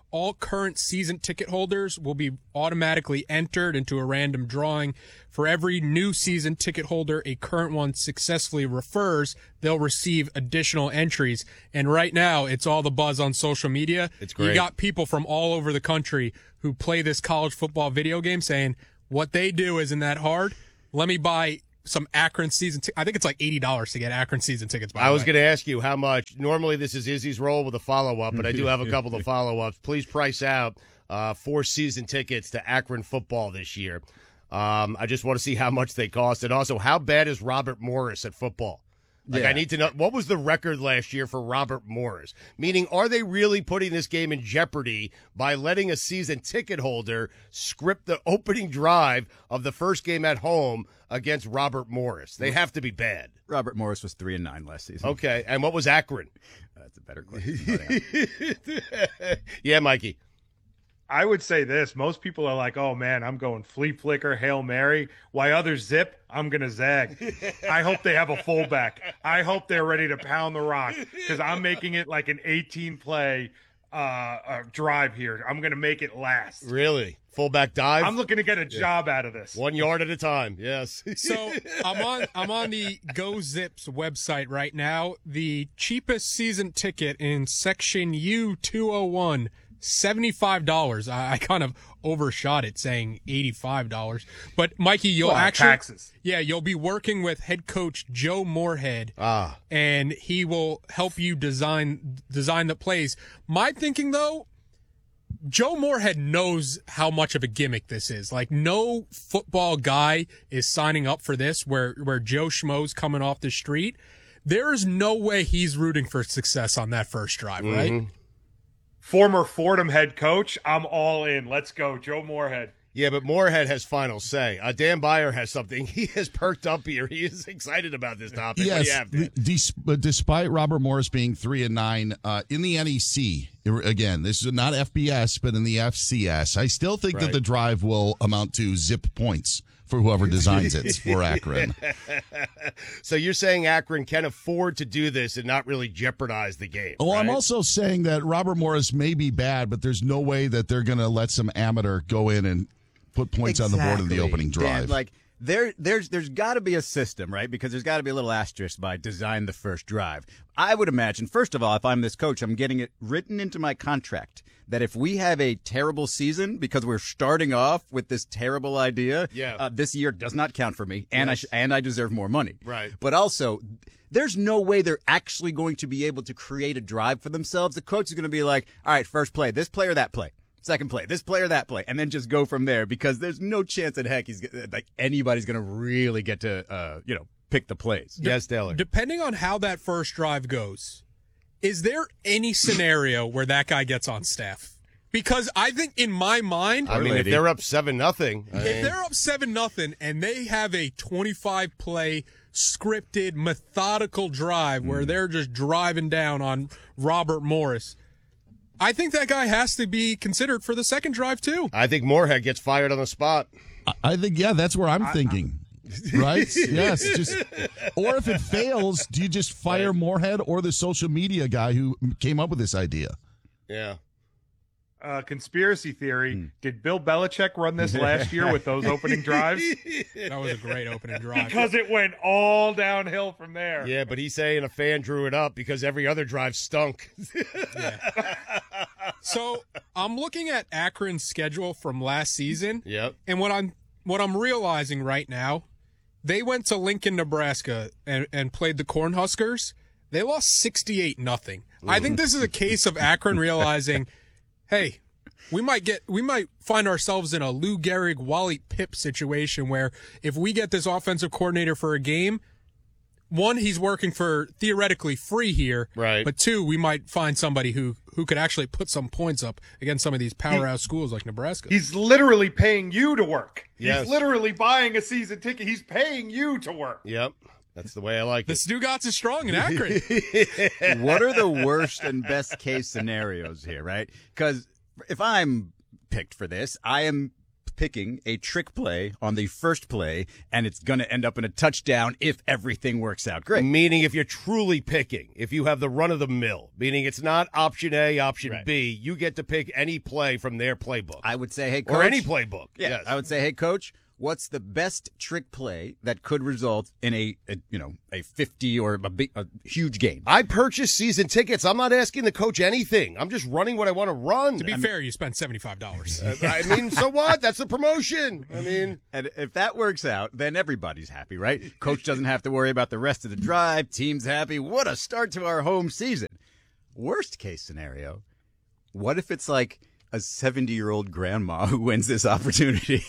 all current season ticket holders will be automatically entered into a random drawing. For every new season ticket holder a current one successfully refers, they'll receive additional entries. And right now, it's all the buzz on social media. It's great. You got people from all over the country who play this college football video game saying, what they do isn't that hard. Let me buy some Akron season t- I think it's like eighty dollars to get Akron season tickets, by I the was way. going to ask you how much. Normally, this is Izzy's role with a follow-up, but I do have a couple of follow-ups. Please price out uh, four season tickets to Akron football this year. Um, I just want to see how much they cost. And also, how bad is Robert Morris at football? Like, Yeah. I need to know, what was the record last year for Robert Morris? Meaning, are they really putting this game in jeopardy by letting a season ticket holder script the opening drive of the first game at home against Robert Morris? They have to be bad. Robert Morris was three and nine last season. Okay, and what was Akron? That's a better question. Yeah, Mikey. I would say this. Most people are like, oh, man, I'm going flea flicker, Hail Mary. Why others zip, I'm going to zag. I hope they have a fullback. I hope they're ready to pound the rock because I'm making it like an eighteen-play uh, uh, drive here. I'm going to make it last. Really? Fullback dive? I'm looking to get a job out of this. One yard at a time, yes. So I'm on I'm on the Go Zips website right now. The cheapest season ticket in section U two oh one, seventy-five dollars. I, I kind of overshot it saying eighty-five dollars. But Mikey, you'll Well, actually taxes. Yeah, you'll be working with head coach Joe Moorhead. Ah. And he will help you design design the plays. My thinking though, Joe Moorhead knows how much of a gimmick this is. Like, no football guy is signing up for this where, where Joe Schmo's coming off the street. There is no way he's rooting for success on that first drive, right? Mm-hmm. Former Fordham head coach, I'm all in. Let's go, Joe Moorhead. Yeah, but Moorhead has final say. Uh, Dan Byer has something. He has perked up here. He is excited about this topic. What do you Yes, have, Dan? des- but despite Robert Morris being three and nine uh, in the N E C, again, this is not F B S, but in the F C S, I still think Right. that the drive will amount to zip points for whoever designs it for Akron. So you're saying Akron can afford to do this and not really jeopardize the game? Well, I'm right? also saying that Robert Morris may be bad, but there's no way that they're going to let some amateur go in and put points on the board in the Exactly. opening drive. Dan, like there, there's there's got to be a system, right? Because there's got to be a little asterisk by design the first drive. I would imagine, first of all, if I'm this coach, I'm getting it written into my contract that if we have a terrible season because we're starting off with this terrible idea, Yeah. uh, this year does not count for me, and Yes. I sh- and I deserve more money. Right. But also, there's no way they're actually going to be able to create a drive for themselves. The coach is going to be like, all right, first play, this play or that play. Second play, this play or that play, and then just go from there because there's no chance in heck he's like anybody's going to really get to, uh, you know, pick the plays. Yes, Taylor. Depending on how that first drive goes, is there any scenario where that guy gets on staff? Because I think in my mind, I mean, if they're up seven nothing, if they're up seven nothing and they have a twenty-five play scripted methodical drive where they're just driving down on Robert Morris, I think that guy has to be considered for the second drive too. I think Moorhead gets fired on the spot. I- I think, yeah, that's where I'm thinking. Right? Yes. Just, or if it fails, do you just fire Moorhead or the social media guy who came up with this idea? Yeah. Uh, conspiracy theory. Did Bill Belichick run this last year with those opening drives? That was a great opening drive. Because it went all downhill from there. Yeah, but he's saying a fan drew it up because every other drive stunk. So I'm looking at Akron's schedule from last season. Yep. And what I'm what I'm realizing right now, they went to Lincoln, Nebraska and, and played the Cornhuskers. They lost sixty-eight nothing. I think this is a case of Akron realizing, hey, we might get we might find ourselves in a Lou Gehrig, Wally Pipp situation where if we get this offensive coordinator for a game, one, he's working for theoretically free here. Right. But two, we might find somebody who, who could actually put some points up against some of these powerhouse schools like Nebraska. He's literally paying you to work. Yes. He's literally buying a season ticket. He's paying you to work. Yep. That's the way I like The it. Stugotz is strong in Akron. What are the worst and best case scenarios here, right? Because if I'm picked for this, I am picking a trick play on the first play, and it's going to end up in a touchdown if everything works out great. Meaning if you're truly picking, if you have the run-of-the-mill, meaning it's not option A, option Right. B, you get to pick any play from their playbook. I would say, hey, coach. Or any playbook. Yeah, Yes. I would say, hey, coach, what's the best trick play that could result in a, a you know, a fifty or a big, a huge game? I purchased season tickets. I'm not asking the coach anything. I'm just running what I want to run. To be I fair, you spent seventy-five dollars. mean, I mean, so what? That's the promotion. I mean, and if that works out, then everybody's happy, right? Coach doesn't have to worry about the rest of the drive. Team's happy. What a start to our home season. Worst case scenario, what if it's like a seventy-year-old grandma who wins this opportunity,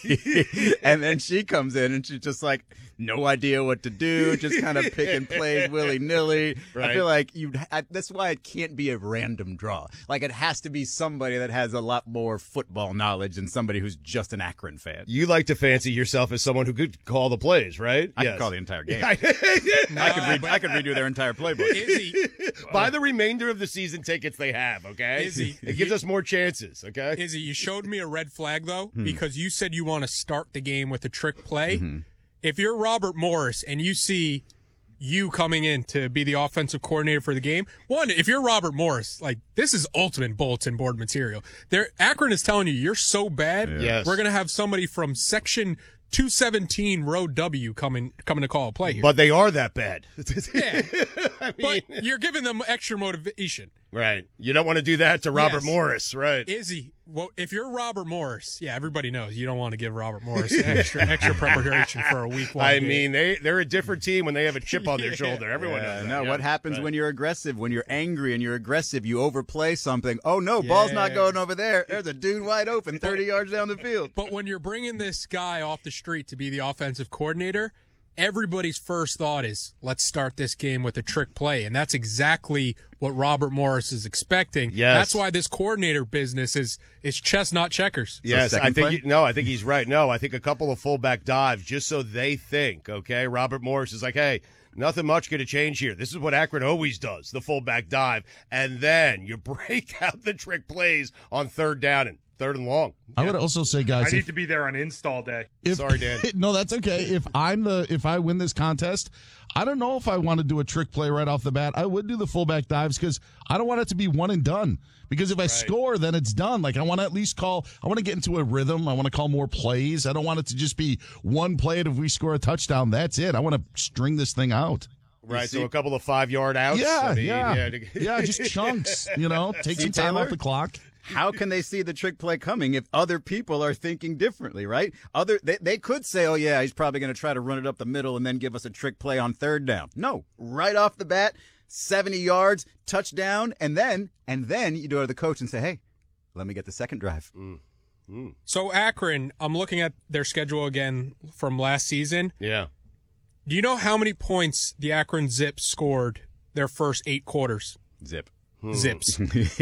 and then she comes in and she's just like, no idea what to do, just kind of picking plays willy-nilly. Right. I feel like you'd. I, that's why it can't be a random draw. Like, it has to be somebody that has a lot more football knowledge than somebody who's just an Akron fan. you like to fancy yourself as someone who could call the plays, right? I Yes. could call the entire game. No, I could read. I could redo their entire playbook. Izzy, Buy the remainder of the season tickets they have, okay? Izzy, it gives you- us more chances, okay? Izzy, you showed me a red flag, though, Hmm. because you said you want to start the game with a trick play. Mm-hmm. If you're Robert Morris and you see you coming in to be the offensive coordinator for the game, one, if you're Robert Morris, like, this is ultimate bulletin board material. There, Akron is telling you you're so bad, Yes. we're going to have somebody from section two seventeen row W coming coming to call a play here. But they are that bad. yeah, I mean, but you're giving them extra motivation. right. You don't want to do that to Robert Yes. Morris, right? Izzy, well, if you're Robert Morris, yeah, everybody knows you don't want to give Robert Morris extra extra preparation for a week one. I game. mean, they, they're a different team when they have a chip on their shoulder. Everyone Yeah, knows that. no, Yeah, what happens right. when you're aggressive, when you're angry and you're aggressive, you overplay something. Oh, no, ball's not Yeah. going over there. There's a dude wide open thirty yards down the field. But when you're bringing this guy off the street to be the offensive coordinator, everybody's first thought is, let's start this game with a trick play. And that's exactly what Robert Morris is expecting. Yes. That's why this coordinator business is is chess, not checkers. Yes, I second think play? he- no, I think he's right. No, I think a couple of fullback dives just so they think. Okay, Robert Morris is like, hey, nothing much going to change here. This is what Akron always does: the fullback dive, and then you break out the trick plays on third down and third and long. I would also say, guys, I need if- to be there on install day. If, Sorry, Dan. No, that's okay. If I'm the if I win this contest, I don't know if I want to do a trick play right off the bat. I would do the fullback dives because I don't want it to be one and done. Because if I score, then it's done. Like, I want to at least call. I want to get into a rhythm. I want to call more plays. I don't want it to just be one play, and if we score a touchdown, that's it. I want to string this thing out. Right, so a couple of five yard outs. Yeah, I mean, yeah, to- yeah. Just chunks. You know, take See, some time Taylor? off the clock. How can they see the trick play coming if other people are thinking differently, right? Other they, they could say, oh, yeah, he's probably going to try to run it up the middle and then give us a trick play on third down. No, right off the bat, seventy yards, touchdown, and then and then you go to the coach and say, hey, let me get the second drive. Mm. Mm. So Akron, I'm looking at their schedule again from last season. Yeah. Do you know how many points the Akron Zips scored their first eight quarters? Zip. Zips.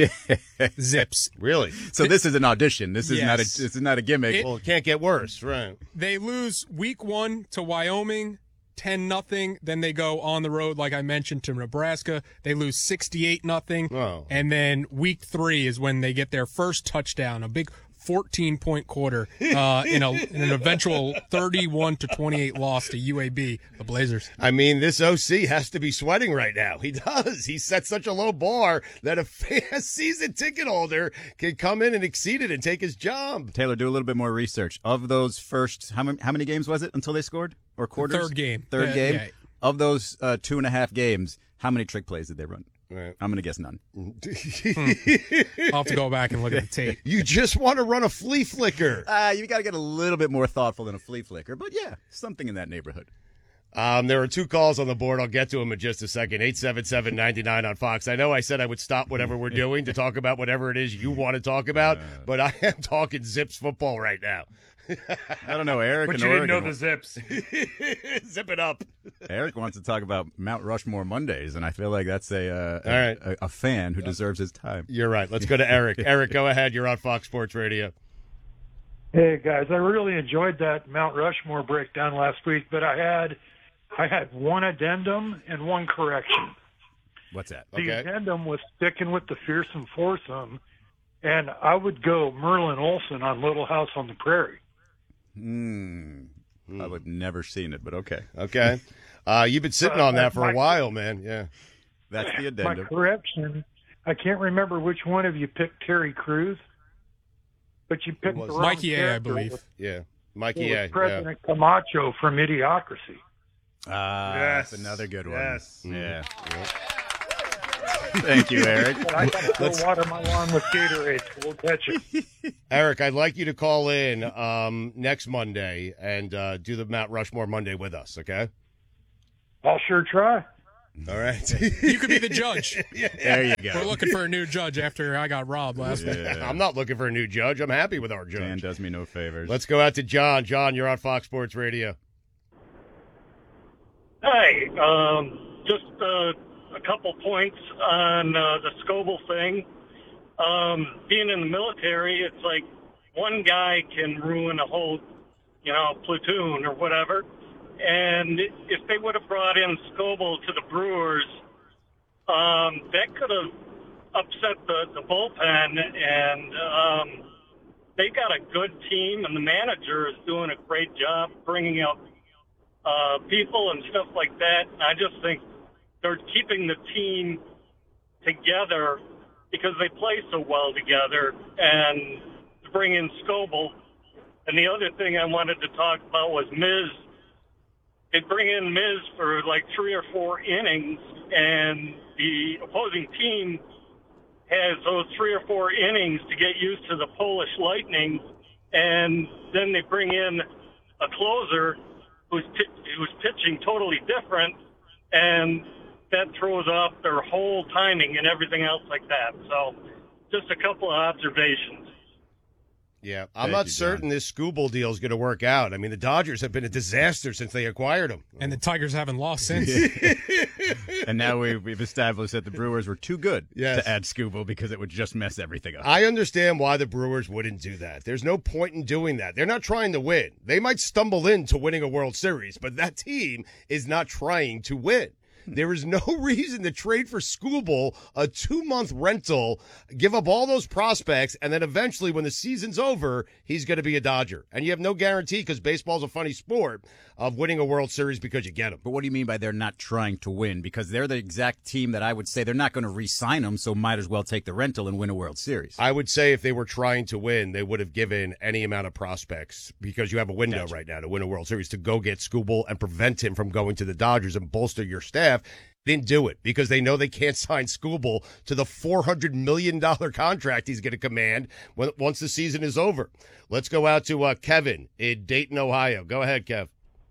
Zips. Really? So this is an audition. This is not a Yes. this is not a gimmick. It- Well, it can't get worse, right? They lose week one to Wyoming, ten nothing. Then they go on the road, like I mentioned, to Nebraska. They lose sixty-eight nothing. Oh. And then week three is when they get their first touchdown, a big fourteen point quarter uh, in, a, in an eventual thirty-one to twenty-eight loss to U A B, the Blazers. I mean, this O C has to be sweating right now. He does. He set such a low bar that a fan- season ticket holder can come in and exceed it and take his job. Taylor, do a little bit more research. Of those first, how many, how many games was it until they scored? Or quarters? Third game. Third Yeah, game? yeah. Of those uh, two and a half games, how many trick plays did they run? Right. I'm going to guess none. I'll have to go back and look at the tape. You just want to run a flea flicker. Uh, you got to get a little bit more thoughtful than a flea flicker, but yeah, something in that neighborhood. Um, there are two calls on the board. I'll get to them in just a second. eight seven seven, nine nine on Fox. I know I said I would stop whatever we're doing to talk about whatever it is you want to talk about, but I am talking Zips football right now. I don't know, Eric. But in you didn't know Oregon- the zips. Zip it up. Eric wants to talk about Mount Rushmore Mondays, and I feel like that's a uh, All right. a, a fan who deserves his time. You're right. Let's go to Eric. Eric, go ahead. You're on Fox Sports Radio. Hey guys, I really enjoyed that Mount Rushmore breakdown last week, but I had I had one addendum and one correction. What's that? The Okay. addendum was sticking with the fearsome foursome, and I would go Merlin Olsen on Little House on the Prairie. Hmm. I would never seen it, but okay. Okay. Uh, you've been sitting on that for a while, man. Yeah. That's the My addendum. correction, I can't remember which one of you picked Terry Crews, but you picked the wrong Mikey A, I character. believe. Yeah. Mikey It was A. Yeah. President Camacho from Idiocracy. Ah, Yes. that's another good one. Yes. Yeah. Thank you, Eric. But I got to go water my lawn with Gatorade, so we'll catch it. Eric, I'd like you to call in um, next Monday and uh, do the Mount Rushmore Monday with us, okay? I'll sure try. All right. You could be the judge. There you go. We're looking for a new judge after I got robbed last week. Yeah. I'm not looking for a new judge. I'm happy with our judge. Dan does me no favors. Let's go out to John. John, you're on Fox Sports Radio. Hey, um, just uh, a couple points on uh, the Scoble thing. Um, being in the military, it's like one guy can ruin a whole, you know, platoon or whatever. And if they would have brought in Scoble to the Brewers, um, that could have upset the, the bullpen. And um, they got a good team, and the manager is doing a great job bringing out uh, people and stuff like that. And I just think they're keeping the team together because they play so well together. And to bring in Scoble. And the other thing I wanted to talk about was Miz. They bring in Miz for like three or four innings, and the opposing team has those three or four innings to get used to the Polish Lightning, and then they bring in a closer who's t- who's pitching totally different, and that throws off their whole timing and everything else like that. So just a couple of observations. Yeah, I'm Thank not you, certain this Scooball deal is going to work out. I mean, the Dodgers have been a disaster since they acquired him. And the Tigers haven't lost since. And now we've, we've established that the Brewers were too good Yes. to add Scooball because it would just mess everything up. I understand why the Brewers wouldn't do that. There's no point in doing that. They're not trying to win. They might stumble into winning a World Series, but that team is not trying to win. There is no reason to trade for Scooball, a two-month rental, give up all those prospects, and then eventually when the season's over, he's going to be a Dodger. And you have no guarantee, because baseball's a funny sport, of winning a World Series because you get him. But what do you mean by they're not trying to win? Because they're the exact team that I would say they're not going to re-sign him, so might as well take the rental and win a World Series. I would say if they were trying to win, they would have given any amount of prospects, because you have a window Gotcha. right now to win a World Series, to go get Scooball and prevent him from going to the Dodgers and bolster your staff. Didn't do it because they know they can't sign Scooball to the four hundred million dollars contract he's going to command when, once the season is over. Let's go out to uh, Kevin in Dayton, Ohio. Go ahead, Kev.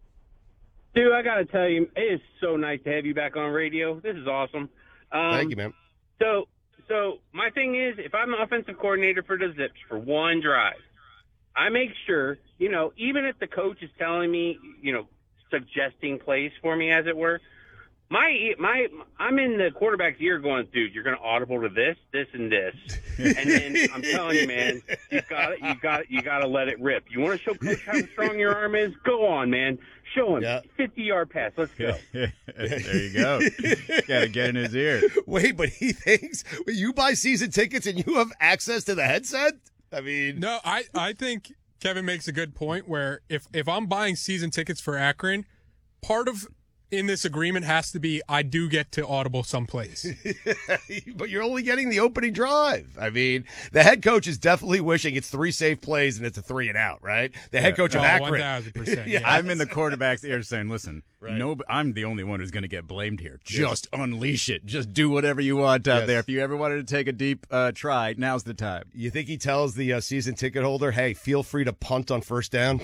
Dude, I got to tell you, it is so nice to have you back on radio. This is awesome. Um, Thank you, man. So, so my thing is, if I'm the offensive coordinator for the Zips for one drive, I make sure, you know, even if the coach is telling me, you know, suggesting plays for me, as it were, my my I'm in the quarterback's ear going, dude, you're going to audible to this, this, and this, and then I'm telling you, man, you got it, you got it, you got to let it rip. You want to show coach how strong your arm is? Go on, man, show him. fifty-yard pass. Let's go. There you go. Got to get in his ear. Wait, but he thinks you buy season tickets and you have access to the headset? I mean, No, I, I think Kevin makes a good point where if, if I'm buying season tickets for Akron, part of in this agreement has to be I do get to audible someplace. but you're only getting the opening drive. I mean, the head coach is definitely wishing it's three safe plays and it's a three and out, right? The head coach oh, of Akron. one thousand percent. Yeah. I'm in the quarterback's ear saying, listen, Right. no, I'm the only one who's going to get blamed here. Yes. Just unleash it. Just do whatever you want out Yes. there. If you ever wanted to take a deep uh, try, now's the time. You think he tells the uh, season ticket holder, hey, feel free to punt on first down?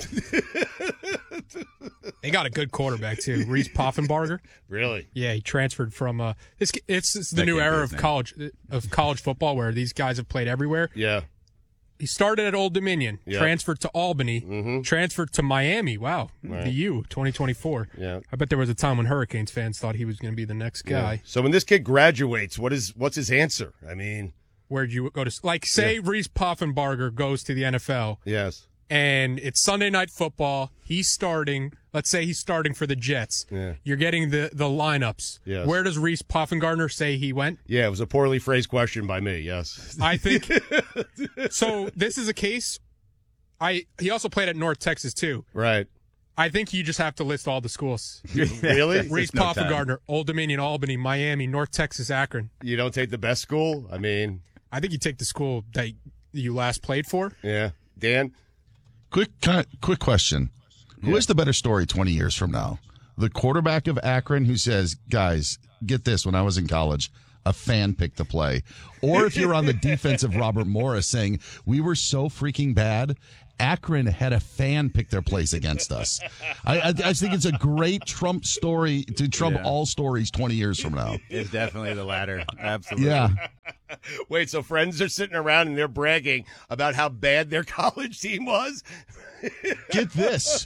They got a good quarterback too, Reese Poffenbarger. Really? Yeah, he transferred from. Uh, it's it's, it's the That new can't be era his of name. college of college football where these guys have played everywhere. Yeah. He started at Old Dominion, Yeah. transferred to Albany, Mhm. transferred to Miami. Wow, Right. the U twenty twenty-four. Yeah. I bet there was a time when Hurricanes fans thought he was going to be the next guy. Yeah. So when this kid graduates, what is what's his answer? I mean, Where'd you go to? Like, say Reese Poffenbarger goes to the N F L. yes. And it's Sunday Night Football. He's starting. Let's say he's starting for the Jets. Yeah. You're getting the, the lineups. Yes. Where does Reese Poffengartner say he went? Yeah, it was a poorly phrased question by me, yes. I think so. This is a case. I he also played at North Texas, too. Right. I think you just have to list all the schools. Really? Reese no Poffa time. Gardner, Old Dominion, Albany, Miami, North Texas, Akron. You don't take the best school? I mean... I think you take the school that you last played for. Yeah. Dan? Quick quick question. Who Yeah. is the better story twenty years from now? The quarterback of Akron who says, guys, get this, when I was in college, a fan picked the play. Or if you're on the defense of Robert Morris saying, we were so freaking bad, Akron had a fan pick their plays against us. I, I, I think it's a great Trump story to trump Yeah. all stories twenty years from now. It's definitely the latter. Absolutely. Yeah. Wait, so friends are sitting around and they're bragging about how bad their college team was? Get this.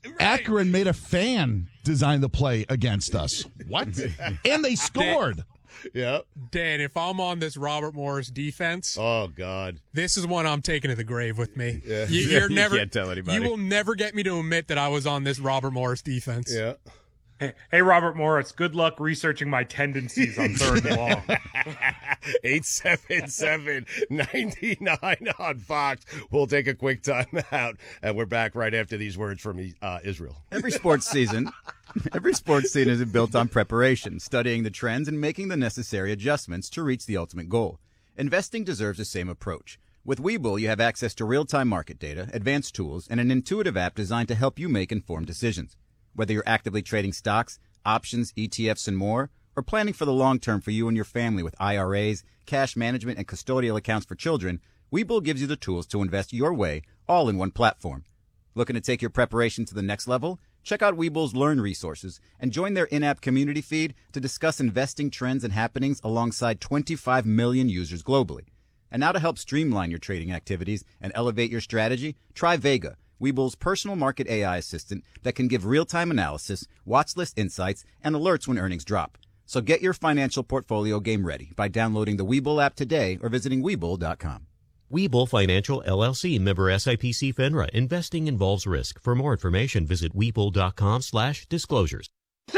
Akron made a fan design the play against us. What? And they scored. Yeah. Dan, if I'm on this Robert Morris defense, oh God, this is one I'm taking to the grave with me. Yeah. You, Yeah, you're you never, can't tell anybody. You will never get me to admit that I was on this Robert Morris defense. Yeah. Hey, hey, Robert Morris, good luck researching my tendencies on third and long. eight seven seven, nine nine on Fox. We'll take a quick time out, and we're back right after these words from uh, Israel. Every sports season, every sports season is built on preparation, studying the trends and making the necessary adjustments to reach the ultimate goal. Investing deserves the same approach. With Webull, you have access to real-time market data, advanced tools, and an intuitive app designed to help you make informed decisions. Whether you're actively trading stocks, options, E T Fs, and more, or planning for the long term for you and your family with I R As, cash management, and custodial accounts for children, Webull gives you the tools to invest your way, all in one platform. Looking to take your preparation to the next level? Check out Webull's Learn resources and join their in-app community feed to discuss investing trends and happenings alongside twenty-five million users globally. And now to help streamline your trading activities and elevate your strategy, try Vega, Webull's personal market A I assistant that can give real-time analysis, watch list insights, and alerts when earnings drop. So get your financial portfolio game ready by downloading the Webull app today or visiting Webull dot com. Webull Financial, L L C, member S I P C FINRA. Investing involves risk. For more information, visit Webull.com slash disclosures.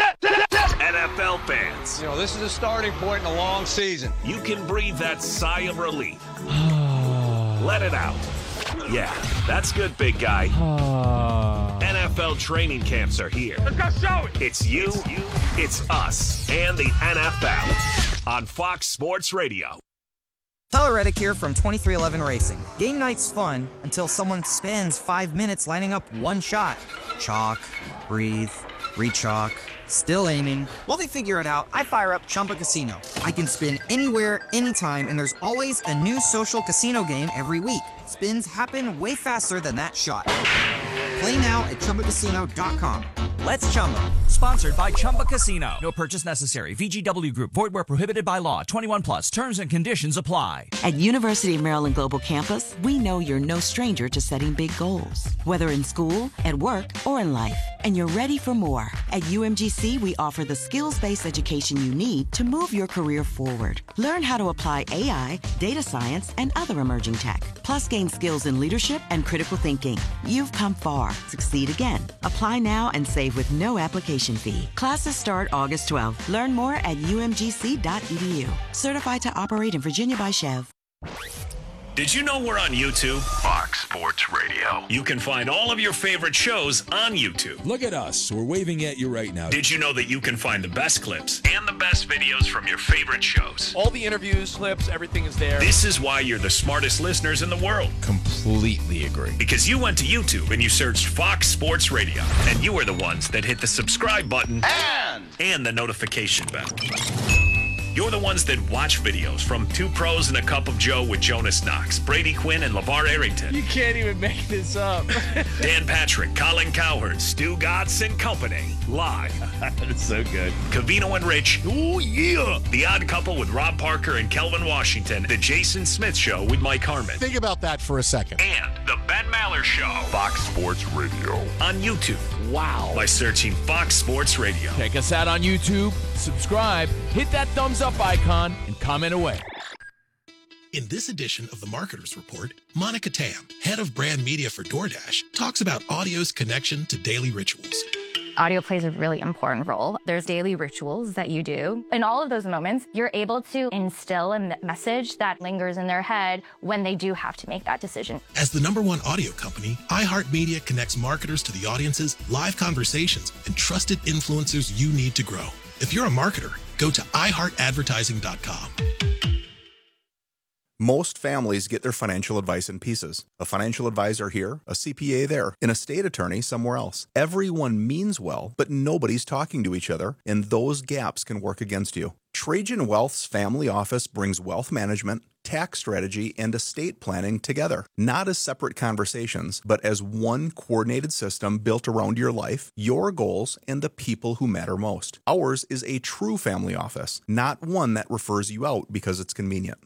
N F L fans, You know, this is a starting point in a long season. you can breathe that sigh of relief. Let it out. Yeah, that's good, big guy. N F L training camps are here. Let's go show it. It's you, it's us, and the N F L on Fox Sports Radio. Tyler Reddick here from twenty-three eleven Racing. Game night's fun until someone spends five minutes lining up one shot. Chalk, breathe, re-chalk, still aiming. While they figure it out, I fire up Chumba Casino. I can spin anywhere, anytime, and there's always a new social casino game every week. Spins happen way faster than that shot. Play now at Chumba Casino dot com. Let's Chumba. Sponsored by Chumba Casino. No purchase necessary. V G W Group. Void where prohibited by law. twenty-one plus. Terms and conditions apply. At University of Maryland Global Campus, we know you're no stranger to setting big goals, whether in school, at work, or in life, and you're ready for more. At U M G C, we offer the skills-based education you need to move your career forward. Learn how to apply A I, data science, and other emerging tech, plus gain skills in leadership and critical thinking. You've come far. Succeed again. Apply now and save with no application fee. Classes start August twelfth. Learn more at U M G C dot E D U. Certified to operate in Virginia by Chev. Did you know we're on YouTube? Fox Sports Radio. You can find all of your favorite shows on YouTube. Look at us. We're waving at you right now. Did you know that you can find the best clips and the best videos from your favorite shows? All the interviews, clips, everything is there. This is why you're the smartest listeners in the world. Completely agree. Because you went to YouTube and you searched Fox Sports Radio, and you are the ones that hit the subscribe button and, and the notification bell. You're the ones that watch videos from Two Pros and a Cup of Joe with Jonas Knox, Brady Quinn, and LeVar Arrington. You can't even make this up. Dan Patrick, Colin Cowherd, Stu Gatz and Company. Live. That's so good. Cavino and Rich. Oh, yeah. The Odd Couple with Rob Parker and Kelvin Washington. The Jason Smith Show with Mike Harmon. Think about that for a second. And The Ben Maller Show. Fox Sports Radio. On YouTube. Wow. By searching Fox Sports Radio. Check us out on YouTube, subscribe, hit that thumbs up icon, and comment away. In this edition of the Marketer's Report, Monica Tam, head of brand media for DoorDash, talks about audio's connection to daily rituals. Audio plays a really important role. There's daily rituals that you do. In all of those moments, you're able to instill a message that lingers in their head when they do have to make that decision. As the number one audio company, iHeartMedia connects marketers to the audiences, live conversations, and trusted influencers you need to grow. If you're a marketer, go to i heart advertising dot com. Most families get their financial advice in pieces. A financial advisor here, a C P A there, an estate attorney somewhere else. Everyone means well, but nobody's talking to each other, and those gaps can work against you. Trajan Wealth's family office brings wealth management, tax strategy, and estate planning together, not as separate conversations, but as one coordinated system built around your life, your goals, and the people who matter most. Ours is a true family office, not one that refers you out because it's convenient.